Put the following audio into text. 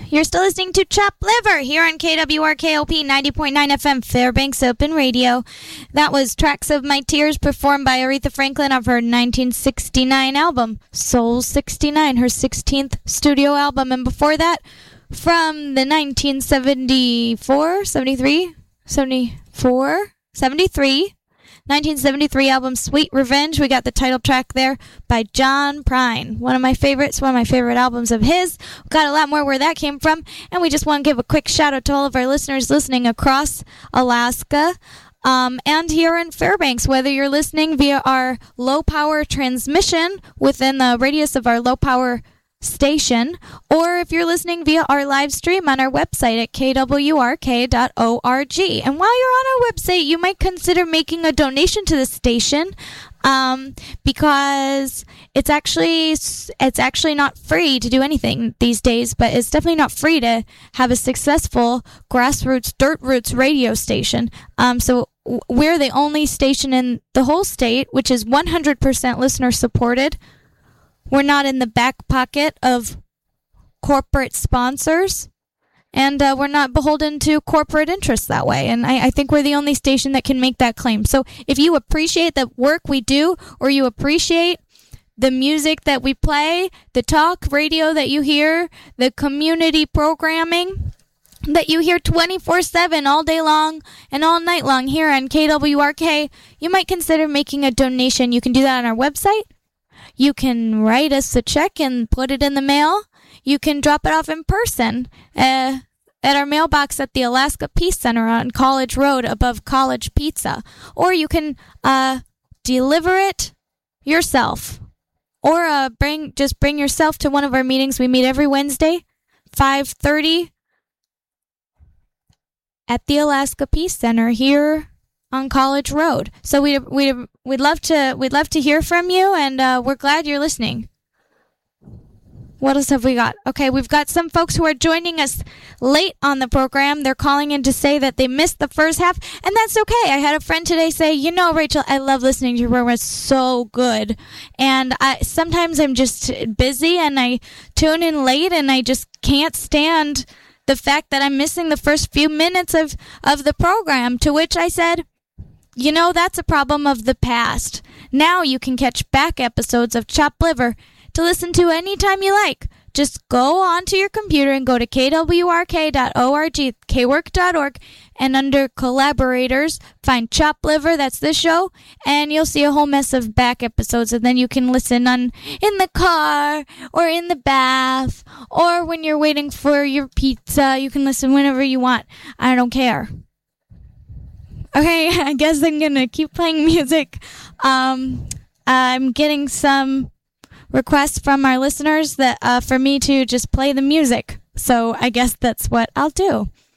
You're still listening to Chopped Liver here on KWRKLP 90.9 FM Fairbanks Open Radio. That was Tracks of My Tears performed by Aretha Franklin of her 1969 album, Soul 69, her 16th studio album. And before that, from the 1973 album Sweet Revenge, we got the title track there by John Prine. One of my favorite albums of his. Got a lot more where that came from, and we just want to give a quick shout out to all of our listeners listening across Alaska and here in Fairbanks, whether you're listening via our low power transmission within the radius of our low power station, or if you're listening via our live stream on our website at kwrk.org. And while you're on our website, you might consider making a donation to the station, because it's actually not free to do anything these days, but it's definitely not free to have a successful grassroots, dirt roots radio station. So we're the only station in the whole state which is 100% listener supported. We're not in the back pocket of corporate sponsors, and we're not beholden to corporate interests that way. And I think we're the only station that can make that claim. So if you appreciate the work we do, or you appreciate the music that we play, the talk radio that you hear, the community programming that you hear 24/7 all day long and all night long here on KWRK, you might consider making a donation. You can do that on our website. You can write us a check and put it in the mail. You can drop it off in person at our mailbox at the Alaska Peace Center on College Road above College Pizza. Or you can deliver it yourself. Or bring yourself to one of our meetings. We meet every Wednesday, 5:30 at the Alaska Peace Center here on College Road. So we'd love to hear from you, and we're glad you're listening. What else have we got? Okay, we've got some folks who are joining us late on the program. They're calling in to say that they missed the first half, and that's okay. I had a friend today say, Rachel, I love listening to your program. It's so good. And sometimes I'm just busy, and I tune in late, and I just can't stand the fact that I'm missing the first few minutes of the program, to which I said, that's a problem of the past. Now you can catch back episodes of Chopped Liver to listen to anytime you like. Just go onto your computer and go to kwrk.org, kwork.org, and under collaborators, find Chopped Liver, that's this show, and you'll see a whole mess of back episodes, and then you can listen in the car, or in the bath, or when you're waiting for your pizza. You can listen whenever you want. I don't care. Okay, I guess I'm going to keep playing music. I'm getting some requests from our listeners that for me to just play the music. So I guess that's what I'll do.